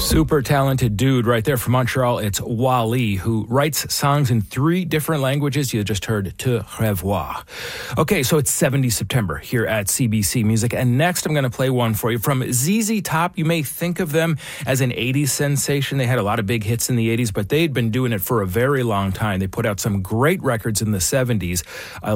Super talented dude right there from Montreal. It's Wally, who writes songs in 3 different languages. You just heard Te Revoir. Okay, so it's 70 September here at CBC Music. And next I'm going to play one for you from ZZ Top. You may think of them as an 80s sensation. They had a lot of big hits in the 80s, but they'd been doing it for a very long time. They put out some great records in the 70s.